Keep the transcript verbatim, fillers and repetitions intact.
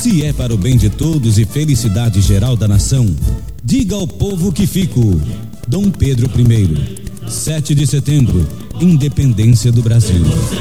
Se é para o bem de todos e felicidade geral da nação, diga ao povo que fico. Dom Pedro I, sete de setembro, independência do Brasil.